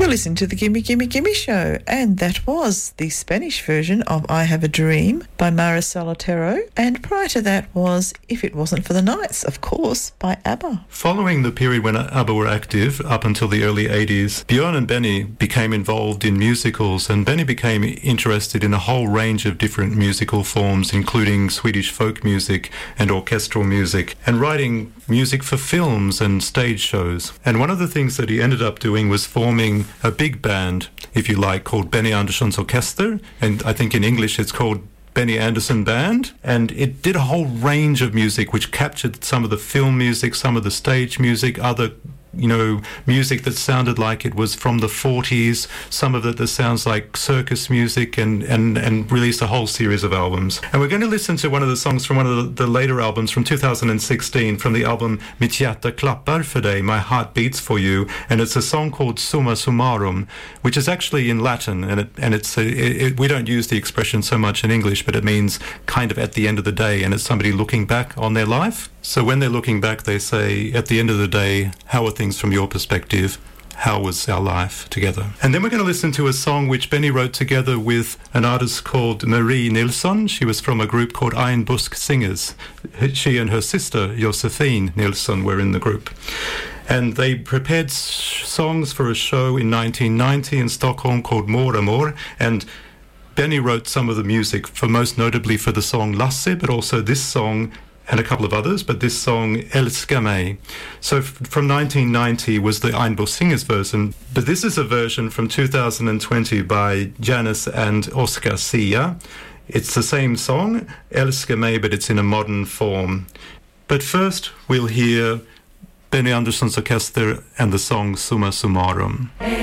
You're listening to the Gimme Gimme Gimme Show, and that was the Spanish version of I Have a Dream by Marisol Otero, and prior to that was If It Wasn't for the Nights, of course, by ABBA. Following the period when ABBA were active, up until the early 80s, Björn and Benny became involved in musicals, and Benny became interested in a whole range of different musical forms, including Swedish folk music and orchestral music, and writing music for films and stage shows. And one of the things that he ended up doing was forming a big band, if you like, called Benny Andersson's Orkester, and I think in English it's called Benny Andersson Band, and it did a whole range of music which captured some of the film music, some of the stage music, other music that sounded like it was from the 40s, some of it that sounds like circus music, and released a whole series of albums. And we're going to listen to one of the songs from one of the later albums from 2016, from the album Mitt hjärta klappar för dig, My Heart Beats for You, and it's a song called Summa Summarum, which is actually in Latin, and we don't use the expression so much in English, but it means kind of at the end of the day, and it's somebody looking back on their life. So when they're looking back, they say, at the end of the day, how are things from your perspective? How was our life together? And then we're going to listen to a song which Benny wrote together with an artist called Marie Nilsson. She was from a group called Einbusk Singers. She and her sister, Josephine Nilsson, were in the group. And they prepared songs for a show in 1990 in Stockholm called More Amor. And Benny wrote some of the music, for most notably for the song Lasse, but also this song and a couple of others, but this song, Älska mig. So from 1990 was the Einbusk Singers version, but this is a version from 2020 by Janice and Oscar Sia. It's the same song, Älska mig, but it's in a modern form. But first, we'll hear Benny Andersson's Orkester and the song Summa Summarum.